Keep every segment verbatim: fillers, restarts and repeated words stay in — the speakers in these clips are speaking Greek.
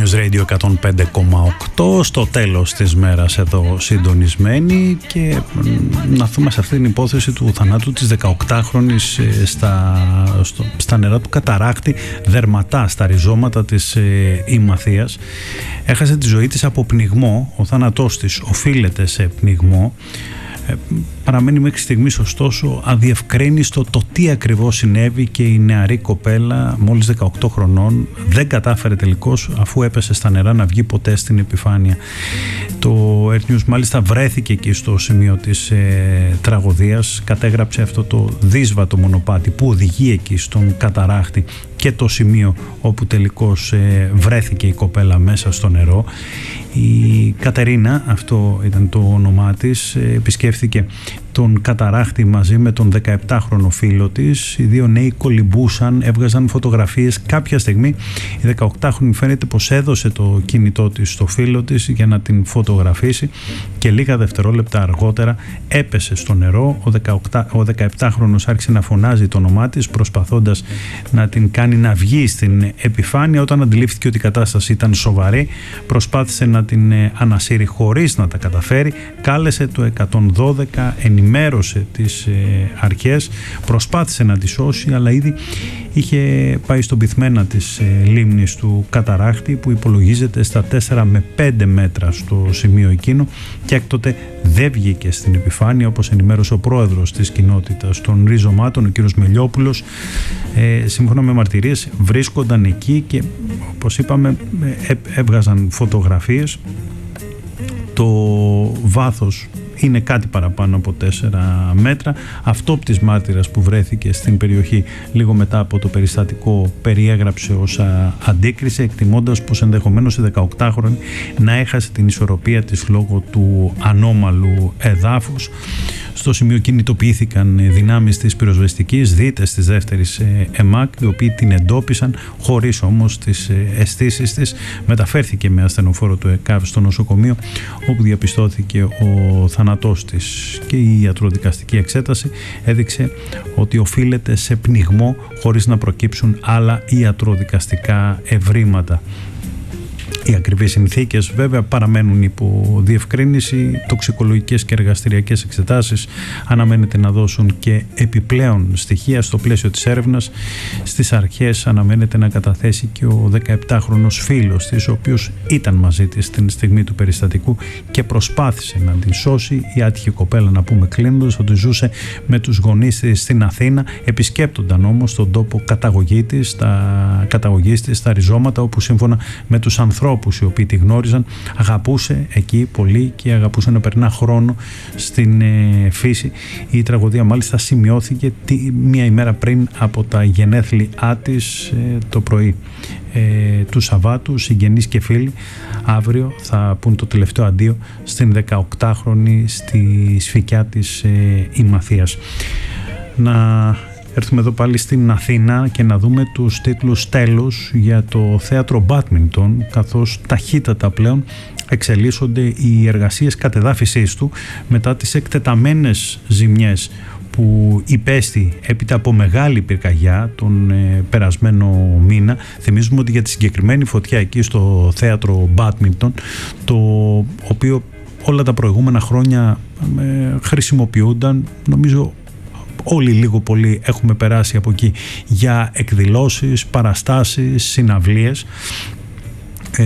News Radio εκατόν πέντε κόμμα οκτώ, στο τέλος της μέρας εδώ συντονισμένοι, και να δούμε σε αυτή την υπόθεση του θανάτου της δεκαοκτάχρονης στα, στο, στα νερά του καταράκτη, δερματά στα ριζώματα της ε, Ημαθίας. Έχασε τη ζωή της από πνιγμό. Ο θάνατός της οφείλεται σε πνιγμό. Ε, παραμένει μέχρι στιγμής ωστόσο αδιευκρίνιστο το τι ακριβώς συνέβη, και η νεαρή κοπέλα μόλις δεκαοκτώ χρονών δεν κατάφερε τελικώς, αφού έπεσε στα νερά, να βγει ποτέ στην επιφάνεια. Το Earth News μάλιστα βρέθηκε εκεί στο σημείο της ε, τραγωδίας, κατέγραψε αυτό το δύσβατο μονοπάτι που οδηγεί εκεί στον καταράκτη και το σημείο όπου τελικώς ε, βρέθηκε η κοπέλα μέσα στο νερό. Η Κατερίνα, αυτό ήταν το όνομά της, ε, επισκέφθηκε τον καταράκτη μαζί με τον δεκαεπτάχρονο φίλο της. Οι δύο νέοι κολυμπούσαν, έβγαζαν φωτογραφίες. Κάποια στιγμή η δεκαοκτάχρονη φαίνεται πως έδωσε το κινητό της στο φίλο της για να την φωτογραφίσει, και λίγα δευτερόλεπτα αργότερα έπεσε στο νερό. Ο, δεκαοκτώ, ο δεκαεπτάχρονος άρχισε να φωνάζει το όνομά της, προσπαθώντας να την κάνει να βγει στην επιφάνεια. Όταν αντιλήφθηκε ότι η κατάσταση ήταν σοβαρή, προσπάθησε να την ανασύρει χωρίς να τα καταφέρει. Κάλεσε το εκατόν δώδεκα, ενημέρωσε τις ε, αρχές, προσπάθησε να τη σώσει, αλλά ήδη είχε πάει στον πυθμένα της ε, λίμνης του καταράκτη, που υπολογίζεται στα τέσσερα με πέντε μέτρα στο σημείο εκείνο, και έκτοτε δεν βγήκε στην επιφάνεια, όπως ενημέρωσε ο πρόεδρος της κοινότητας των ριζωμάτων, ο κ. Μελιόπουλος. Ε, σύμφωνα με μαρτυρίες βρίσκονταν εκεί και, όπως είπαμε, ε, έβγαζαν φωτογραφίες. Το βάθος είναι κάτι παραπάνω από τέσσερα μέτρα. Αυτόπτης μάρτυρας που βρέθηκε στην περιοχή λίγο μετά από το περιστατικό περιέγραψε όσα αντίκρισε, εκτιμώντας πως ενδεχομένως η δεκαοκτάχρονη να έχασε την ισορροπία της λόγω του ανώμαλου εδάφους. Στο σημείο κινητοποιήθηκαν δυνάμεις της πυροσβεστικής, δίτες της δεύτερης ΕΜΑΚ, οι οποίοι την εντόπισαν, χωρίς όμως τις αισθήσεις της. Μεταφέρθηκε με ασθενοφόρο του ΕΚΑΒ στο νοσοκομείο, όπου διαπιστώθηκε ο θάνατός της, και η ιατροδικαστική εξέταση έδειξε ότι οφείλεται σε πνιγμό, χωρίς να προκύψουν άλλα ιατροδικαστικά ευρήματα. Οι ακριβείς συνθήκες βέβαια παραμένουν υπό διευκρίνηση. Τοξικολογικές και εργαστηριακές εξετάσεις αναμένεται να δώσουν και επιπλέον στοιχεία στο πλαίσιο της έρευνας. Στις αρχές αναμένεται να καταθέσει και ο δεκαεπτάχρονος φίλος της, ο οποίος ήταν μαζί της την στιγμή του περιστατικού και προσπάθησε να την σώσει. Η άτυχη κοπέλα, να πούμε κλείνοντας, ότι ζούσε με τους γονείς της στην Αθήνα, επισκέπτονταν όμως τον τόπο καταγωγή της, τα καταγωγής της στα ριζώματα, όπου σύμφωνα με τους ανθρώπους οι οποίοι τη γνώριζαν, αγαπούσε εκεί πολύ και αγαπούσε να περνά χρόνο στην ε, φύση. Η τραγωδία μάλιστα σημειώθηκε τη, μία ημέρα πριν από τα γενέθλιά της, ε, το πρωί ε, του Σαββάτου. Συγγενείς και φίλοι αύριο θα πούν το τελευταίο αντίο στην δεκαοκτάχρονη στη σφικιά της ε, Ημαθίας. Να έρθουμε εδώ πάλι στην Αθήνα και να δούμε τους τίτλους τέλους για το θέατρο Μπάντμιντον, καθώς ταχύτατα πλέον εξελίσσονται οι εργασίες κατεδάφισής του μετά τις εκτεταμένες ζημιές που υπέστη έπειτα από μεγάλη πυρκαγιά τον ε, περασμένο μήνα. Θυμίζουμε ότι για τη συγκεκριμένη φωτιά εκεί στο θέατρο Μπάντμιντον, το οποίο όλα τα προηγούμενα χρόνια ε, χρησιμοποιούνταν, νομίζω όλοι λίγο πολύ έχουμε περάσει από εκεί για εκδηλώσεις, παραστάσεις, συναυλίες. Ε,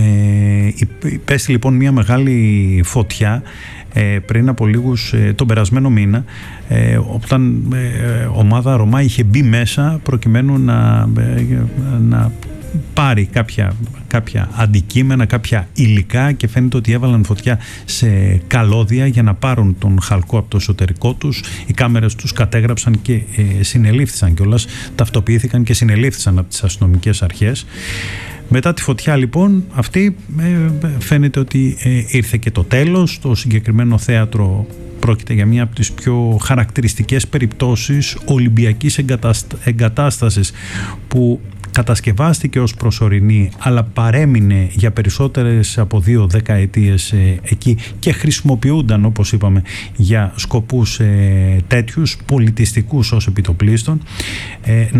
υπέστη λοιπόν μια μεγάλη φωτιά ε, πριν από λίγους, ε, τον περασμένο μήνα, ε, όταν ε, ομάδα Ρωμά είχε μπει μέσα προκειμένου να, ε, να πάρει κάποια, κάποια αντικείμενα, κάποια υλικά, και φαίνεται ότι έβαλαν φωτιά σε καλώδια για να πάρουν τον χαλκό από το εσωτερικό τους. Οι κάμερες τους κατέγραψαν και ε, συνελήφθησαν κιόλας, ταυτοποιήθηκαν και συνελήφθησαν από τις αστυνομικές αρχές. Μετά τη φωτιά λοιπόν αυτή ε, φαίνεται ότι ε, ήρθε και το τέλος. Το συγκεκριμένο θέατρο πρόκειται για μία από τις πιο χαρακτηριστικές περιπτώσεις ολυμπιακής εγκατάστασης που κατασκευάστηκε ως προσωρινή, αλλά παρέμεινε για περισσότερες από δύο δεκαετίες ε, εκεί και χρησιμοποιούνταν, όπως είπαμε, για σκοπούς ε, τέτοιους πολιτιστικούς ως επιτοπλίστων. Ε,